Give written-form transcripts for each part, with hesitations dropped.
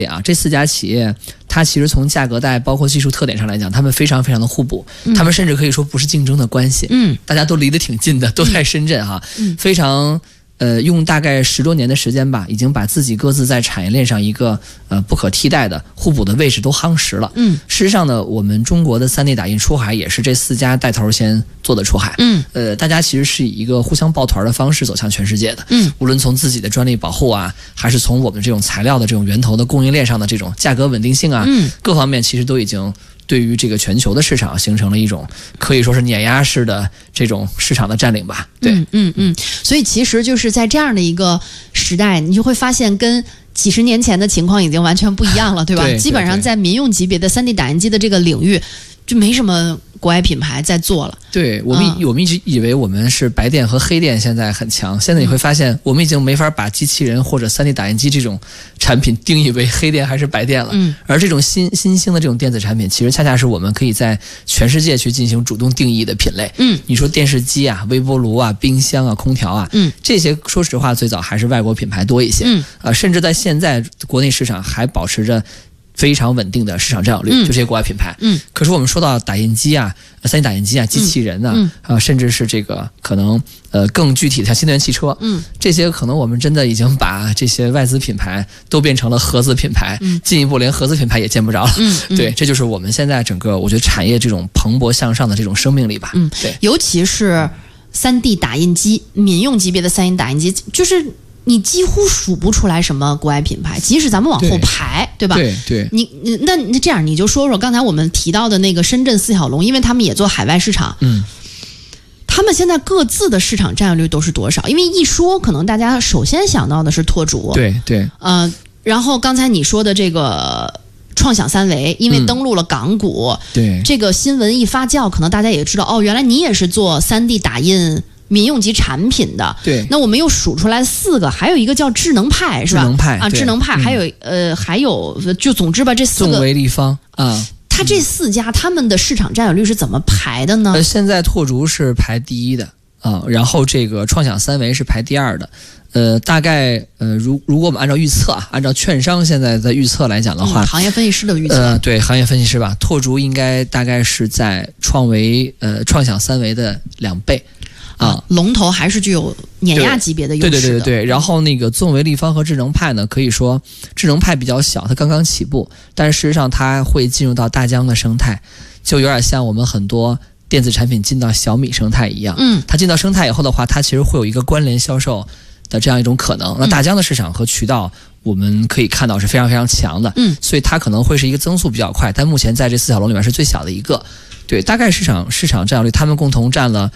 这4家企业，它其实从价格带包括技术特点上来讲，它们非常非常的互补，它们甚至可以说不是竞争的关系，大家都离得挺近的，都在深圳哈，非常用大概10多年的时间吧，已经把自己各自在产业链上一个不可替代的互补的位置都夯实了。事实上呢，我们中国的3D 打印出海也是这4家带头先做的出海。大家其实是以一个互相抱团的方式走向全世界的。无论从自己的专利保护啊，还是从我们这种材料的这种源头的供应链上的这种价格稳定性啊，各方面其实都已经对于这个全球的市场形成了一种可以说是碾压式的这种市场的占领吧。对， 所以其实就是在这样的一个时代，你就会发现跟几十年前的情况已经完全不一样了，对吧？ 对， 基本上在民用级别的3D 打印机的这个领域，就没什么国外品牌在做了。 对，我们一直以为我们是白电和黑电现在很强，现在你会发现我们已经没法把机器人或者3D 打印机这种产品定义为黑电还是白电了。而这种新兴的这种电子产品，其实恰恰是我们可以在全世界去进行主动定义的品类。你说电视机啊、微波炉啊、冰箱啊、空调啊，这些说实话最早还是外国品牌多一些。甚至在现在国内市场还保持着非常稳定的市场占有率，就这些国外品牌。可是我们说到打印机啊、3D 打印机啊、机器人啊，甚至是这个可能更具体的像新能源汽车，这些可能我们真的已经把这些外资品牌都变成了合资品牌，进一步连合资品牌也见不着了。对，这就是我们现在整个我觉得产业这种蓬勃向上的这种生命力吧。对， 尤其是3D 打印机，民用级别的3D 打印机，就是你几乎数不出来什么国外品牌，即使咱们往后排， 对吧？ 对， 那这样你就说说刚才我们提到的那个深圳4小龙，因为他们也做海外市场，他们现在各自的市场占有率都是多少？因为一说，可能大家首先想到的是拓主， 对， 然后刚才你说的这个创想三维，因为登陆了港股， 对， 这个新闻一发酵，可能大家也知道，哦，原来你也是做3D 打印民用级产品的。 对， 那我们又数出来4个，还有一个叫智能派，是吧？ 智能派啊， 智能派，还有就总之吧，这4个。 纵维立方啊。 它这4家他们的市场占有率是怎么排的呢？ 现在拓竹是排第1的啊，然后这个创想三维是排第2的。大概如果我们按照预测啊，按照券商现在的预测来讲的话， 行业分析师的预测， 对，行业分析师吧，拓竹应该大概是在创想三维的2倍。 龙头还是具有碾压级别的优势的。 对。然后那个纵维立方和智能派呢，可以说智能派比较小，它刚刚起步，但是事实上它会进入到大疆的生态，就有点像我们很多电子产品进到小米生态一样。它进到生态以后的话，它其实会有一个关联销售的这样一种可能。那大疆的市场和渠道我们可以看到是非常非常强的，所以它可能会是一个增速比较快，但目前在这4小龙里面是最小的一个。对，大概市场占有率，他们共同占了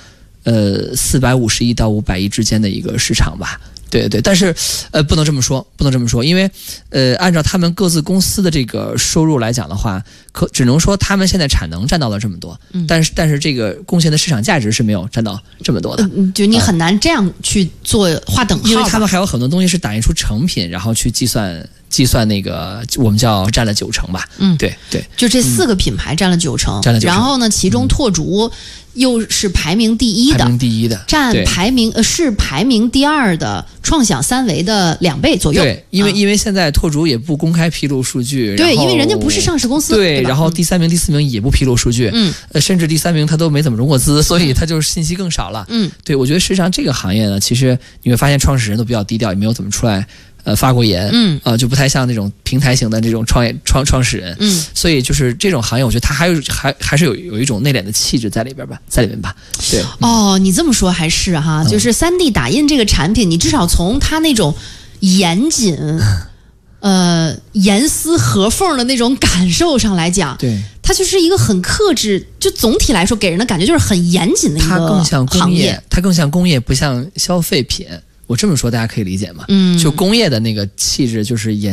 450亿到500亿之间的一个市场吧。对，但是不能这么说，因为按照他们各自公司的这个收入来讲的话，只能说他们现在产能占到了这么多，但是这个贡献的市场价值是没有占到这么多的。 就你很难这样去做划等号， 因为他们还有很多东西是打印出成品，然后去计算那个我们叫占了90%吧。对， 就这4个品牌占了90%，然后呢，其中拓竹又是排名第1的，占排名第2的创想三维的2倍左右。 对，因为现在拓竹也不公开披露数据。 对，因为人家不是上市公司。 对，然后第3名、第4名也不披露数据。甚至第3名他都没怎么融过资，所以他就是信息更少了。对，我觉得实际上这个行业呢，其实你会发现创始人都比较低调，也没有怎么出来发过言。就不太像那种平台型的这种创始人。所以就是这种行业，我觉得它还是有一种内敛的气质在里面吧。对。 你这么说还是哈，就是3D 打印这个产品，你至少从它那种严谨、严丝合缝的那种感受上来讲， 对， 它就是一个很克制，就总体来说给人的感觉就是很严谨的一个行业。 它更像工业，不像消费品。我这么说大家可以理解吗？就工业的那个气质就是严